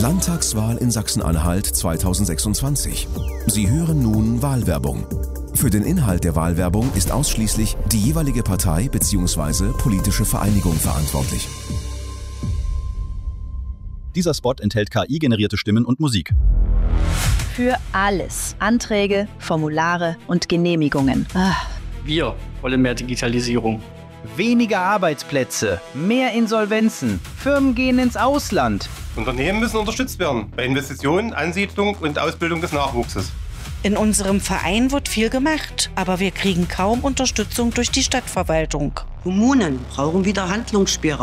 Landtagswahl in Sachsen-Anhalt 2026. Sie hören nun Wahlwerbung. Für den Inhalt der Wahlwerbung ist ausschließlich die jeweilige Partei bzw. politische Vereinigung verantwortlich. Dieser Spot enthält KI-generierte Stimmen und Musik. Für alles. Anträge, Formulare und Genehmigungen. Wir wollen mehr Digitalisierung. Weniger Arbeitsplätze, mehr Insolvenzen, Firmen gehen ins Ausland. Unternehmen müssen unterstützt werden bei Investitionen, Ansiedlung und Ausbildung des Nachwuchses. In unserem Verein wird viel gemacht, aber wir kriegen kaum Unterstützung durch die Stadtverwaltung. Kommunen brauchen wieder Handlungsspielraum.